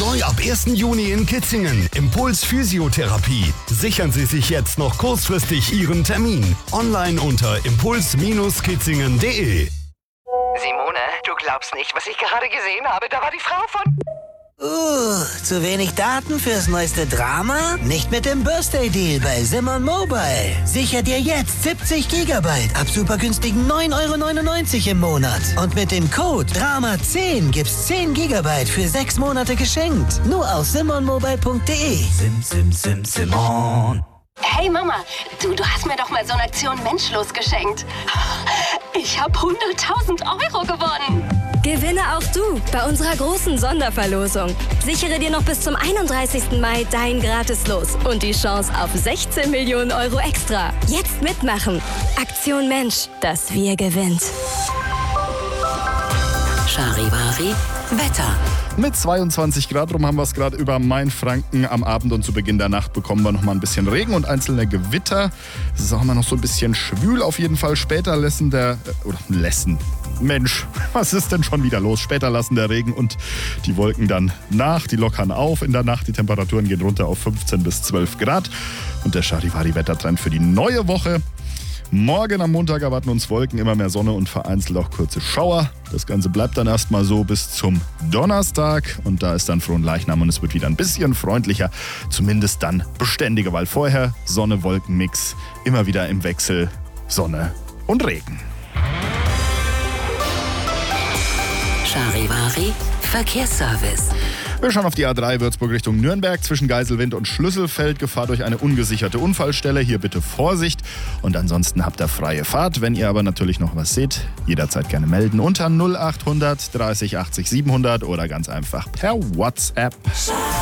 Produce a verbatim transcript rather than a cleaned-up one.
Neu ab ersten Juni in Kitzingen. Impuls Physiotherapie. Sichern Sie sich jetzt noch kurzfristig Ihren Termin. Online unter impuls Bindestrich kitzingen punkt de. Simone, du glaubst nicht, was ich gerade gesehen habe. Da war die Frau von... Uh, zu wenig Daten fürs neueste Drama? Nicht mit dem Birthday-Deal bei Simon Mobile. Sicher dir jetzt siebzig Gigabyte ab super günstigen neun Euro neunundneunzig im Monat. Und mit dem Code Drama zehn gibt's zehn Gigabyte für sechs Monate geschenkt. Nur auf simon mobile punkt de. Sim, sim, sim, Simon. Hey Mama, du, du hast mir doch mal so eine Aktion Menschlos geschenkt. Ich habe hunderttausend Euro gewonnen. Gewinne auch du bei unserer großen Sonderverlosung. Sichere dir noch bis zum einunddreißigsten Mai dein Gratis-Los und die Chance auf sechzehn Millionen Euro extra. Jetzt mitmachen. Aktion Mensch, das Wir gewinnt. Charivari Wetter. Mit zweiundzwanzig Grad rum haben wir es gerade über Mainfranken. Am Abend und zu Beginn der Nacht bekommen wir noch mal ein bisschen Regen und einzelne Gewitter. Es ist auch immer noch so ein bisschen schwül auf jeden Fall. Später lassen der... Oder lassen... Mensch, was ist denn schon wieder los? Später lassen der Regen und die Wolken dann nach. Die lockern auf in der Nacht. Die Temperaturen gehen runter auf fünfzehn bis zwölf Grad. Und der Charivari-Wettertrend für die neue Woche. Morgen am Montag erwarten uns Wolken, immer mehr Sonne und vereinzelt auch kurze Schauer. Das Ganze bleibt dann erstmal so bis zum Donnerstag. Und da ist dann Fronleichnam und es wird wieder ein bisschen freundlicher. Zumindest dann beständiger, weil vorher Sonne-Wolken-Mix. Immer wieder im Wechsel Sonne und Regen. Charivari Verkehrsservice. Wir schauen auf die A drei Würzburg Richtung Nürnberg. Zwischen Geiselwind und Schlüsselfeld Gefahr durch eine ungesicherte Unfallstelle. Hier bitte Vorsicht. Und ansonsten habt ihr freie Fahrt. Wenn ihr aber natürlich noch was seht, jederzeit gerne melden unter null acht hundert dreißig achtzig siebenhundert oder ganz einfach per WhatsApp.